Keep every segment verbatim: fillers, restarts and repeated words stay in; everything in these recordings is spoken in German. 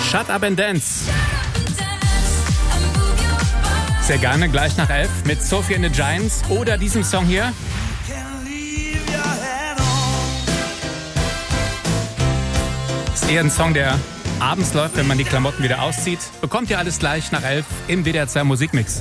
Shut Up and Dance. Sehr gerne, gleich nach elf mit Sophie and the Giants oder diesem Song hier. Ist eher ein Song, der abends läuft, wenn man die Klamotten wieder auszieht. Bekommt ihr alles gleich nach elf im W D R zwei Musikmix.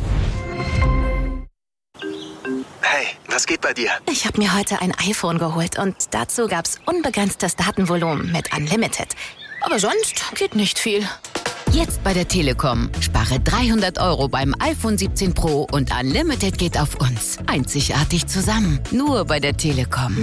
Hey, was geht bei dir? Ich habe mir heute ein iPhone geholt und dazu gab's unbegrenztes Datenvolumen mit Unlimited. Aber sonst geht nicht viel. Jetzt bei der Telekom. Spare dreihundert Euro beim iPhone siebzehn Pro und Unlimited geht auf uns. Einzigartig zusammen. Nur bei der Telekom.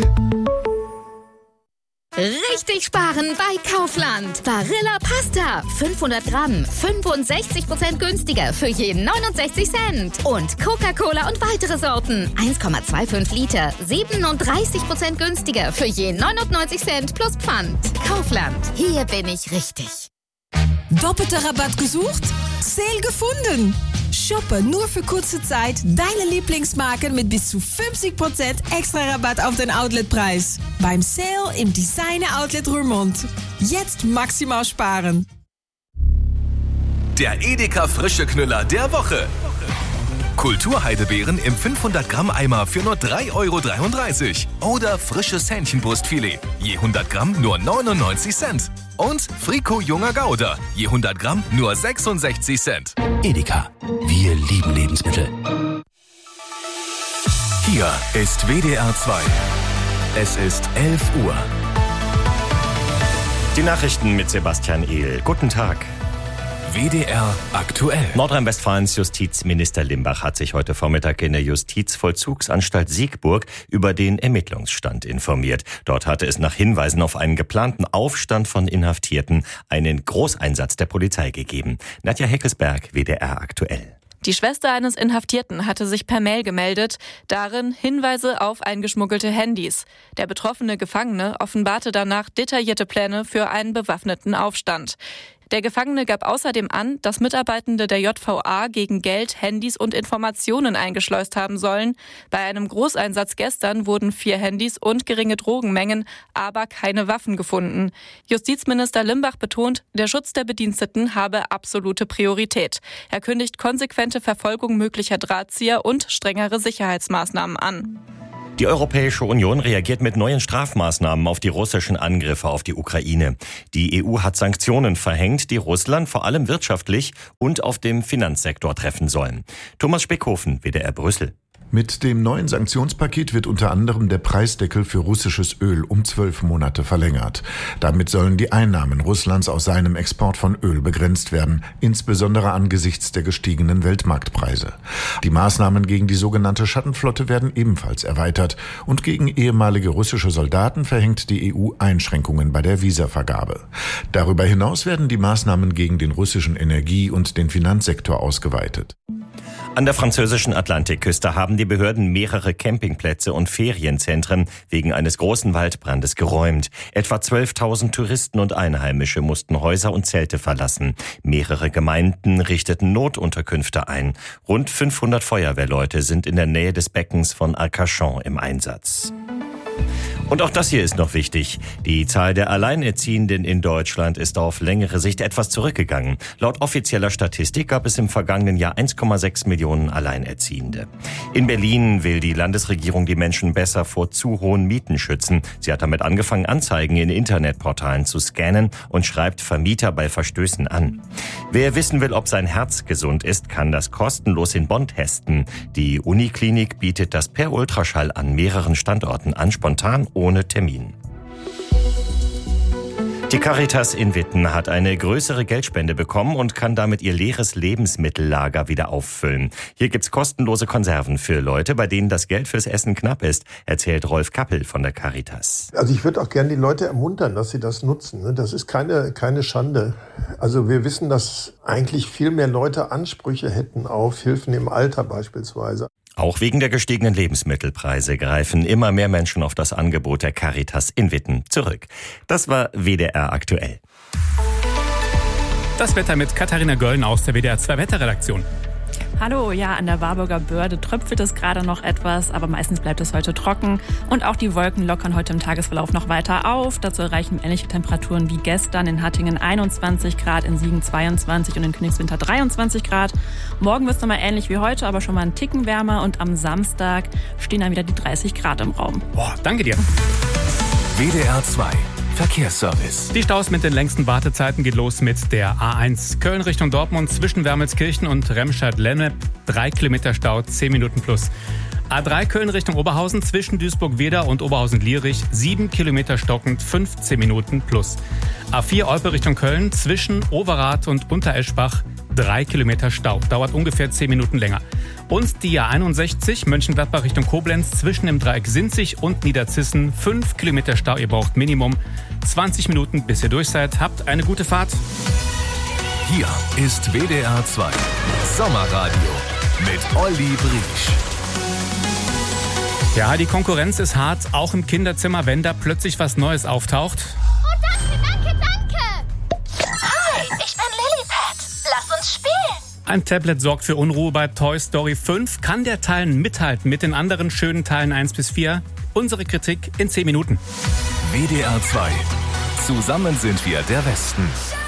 Richtig sparen bei Kaufland. Barilla Pasta. fünfhundert Gramm. fünfundsechzig Prozent günstiger für jeden neunundsechzig Cent. Und Coca-Cola und weitere Sorten. eins Komma fünfundzwanzig Liter. siebenunddreißig Prozent günstiger für jeden neunundneunzig Cent plus Pfand. Kaufland. Hier bin ich richtig. Doppelter Rabatt gesucht? Sale gefunden! Shoppe nur für kurze Zeit deine Lieblingsmarken mit bis zu fünfzig Prozent extra Rabatt auf den Outletpreis. Beim Sale im Designer Outlet Roermond. Jetzt maximal sparen. Der Edeka frische Knüller der Woche. Kulturheidebeeren im fünfhundert Gramm Eimer für nur drei Euro dreiunddreißig. Oder frisches Hähnchenbrustfilet. Je hundert Gramm nur neunundneunzig Cent. Und Frico junger Gouda. Je hundert Gramm nur sechsundsechzig Cent. Edeka. Wir lieben Lebensmittel. Hier ist W D R zwei. Es ist elf Uhr. Die Nachrichten mit Sebastian Ehl. Guten Tag. W D R aktuell. Nordrhein-Westfalens Justizminister Limbach hat sich heute Vormittag in der Justizvollzugsanstalt Siegburg über den Ermittlungsstand informiert. Dort hatte es nach Hinweisen auf einen geplanten Aufstand von Inhaftierten einen Großeinsatz der Polizei gegeben. Nadja Heckelsberg, W D R aktuell. Die Schwester eines Inhaftierten hatte sich per Mail gemeldet, darin Hinweise auf eingeschmuggelte Handys. Der betroffene Gefangene offenbarte danach detaillierte Pläne für einen bewaffneten Aufstand. Der Gefangene gab außerdem an, dass Mitarbeitende der J V A gegen Geld, Handys und Informationen eingeschleust haben sollen. Bei einem Großeinsatz gestern wurden vier Handys und geringe Drogenmengen, aber keine Waffen gefunden. Justizminister Limbach betont, der Schutz der Bediensteten habe absolute Priorität. Er kündigt konsequente Verfolgung möglicher Drahtzieher und strengere Sicherheitsmaßnahmen an. Die Europäische Union reagiert mit neuen Strafmaßnahmen auf die russischen Angriffe auf die Ukraine. Die E U hat Sanktionen verhängt, die Russland vor allem wirtschaftlich und auf dem Finanzsektor treffen sollen. Thomas Speckhofen, W D R Brüssel. Mit dem neuen Sanktionspaket wird unter anderem der Preisdeckel für russisches Öl um zwölf Monate verlängert. Damit sollen die Einnahmen Russlands aus seinem Export von Öl begrenzt werden, insbesondere angesichts der gestiegenen Weltmarktpreise. Die Maßnahmen gegen die sogenannte Schattenflotte werden ebenfalls erweitert und gegen ehemalige russische Soldaten verhängt die E U Einschränkungen bei der Visavergabe. Darüber hinaus werden die Maßnahmen gegen den russischen Energie- und den Finanzsektor ausgeweitet. An der französischen Atlantikküste haben die Behörden mehrere Campingplätze und Ferienzentren wegen eines großen Waldbrandes geräumt. Etwa zwölftausend Touristen und Einheimische mussten Häuser und Zelte verlassen. Mehrere Gemeinden richteten Notunterkünfte ein. Rund fünfhundert Feuerwehrleute sind in der Nähe des Beckens von Arcachon im Einsatz. Und auch das hier ist noch wichtig. Die Zahl der Alleinerziehenden in Deutschland ist auf längere Sicht etwas zurückgegangen. Laut offizieller Statistik gab es im vergangenen Jahr eins Komma sechs Millionen Alleinerziehende. In Berlin will die Landesregierung die Menschen besser vor zu hohen Mieten schützen. Sie hat damit angefangen, Anzeigen in Internetportalen zu scannen und schreibt Vermieter bei Verstößen an. Wer wissen will, ob sein Herz gesund ist, kann das kostenlos in Bonn testen. Die Uniklinik bietet das per Ultraschall an mehreren Standorten an, spontan ohne Termin. Die Caritas in Witten hat eine größere Geldspende bekommen und kann damit ihr leeres Lebensmittellager wieder auffüllen. Hier gibt's kostenlose Konserven für Leute, bei denen das Geld fürs Essen knapp ist, erzählt Rolf Kappel von der Caritas. Also ich würde auch gerne die Leute ermuntern, dass sie das nutzen. Das ist keine, keine Schande. Also wir wissen, dass eigentlich viel mehr Leute Ansprüche hätten auf Hilfen im Alter beispielsweise. Auch wegen der gestiegenen Lebensmittelpreise greifen immer mehr Menschen auf das Angebot der Caritas in Witten zurück. Das war W D R aktuell. Das Wetter mit Katharina Gölln aus der W D R zwei Wetterredaktion. Hallo, ja, an der Warburger Börde tröpfelt es gerade noch etwas, aber meistens bleibt es heute trocken. Und auch die Wolken lockern heute im Tagesverlauf noch weiter auf. Dazu erreichen ähnliche Temperaturen wie gestern. In Hattingen einundzwanzig Grad, in Siegen zweiundzwanzig und in Königswinter dreiundzwanzig Grad. Morgen wird es nochmal ähnlich wie heute, aber schon mal einen Ticken wärmer. Und am Samstag stehen dann wieder die dreißig Grad im Raum. Boah, danke dir. W D R zwei Verkehrsservice. Die Staus mit den längsten Wartezeiten geht los mit der A eins. Köln Richtung Dortmund zwischen Wermelskirchen und Remscheid-Lennep. Drei Kilometer Stau, zehn Minuten plus. A drei Köln Richtung Oberhausen zwischen Duisburg-Wedau und Oberhausen-Lierich. Sieben Kilometer stockend, fünfzehn Minuten plus. A vier Olpe Richtung Köln zwischen Overath und Untereschbach. Drei Kilometer Stau, dauert ungefähr zehn Minuten länger. Und die A einundsechzig Mönchengladbach Richtung Koblenz zwischen dem Dreieck Sinzig und Niederzissen. Fünf Kilometer Stau, ihr braucht Minimum zwanzig Minuten, bis ihr durch seid. Habt eine gute Fahrt. Hier ist W D R zwei Sommerradio mit Olli Briesch. Ja, die Konkurrenz ist hart, auch im Kinderzimmer, wenn da plötzlich was Neues auftaucht. Oh, danke, danke, danke. Hi, ich bin Lilliput. Lass uns spielen. Ein Tablet sorgt für Unruhe bei Toy Story fünf. Kann der Teil mithalten mit den anderen schönen Teilen eins bis vier? Unsere Kritik in zehn Minuten. W D R zwei. Zusammen sind wir der Westen.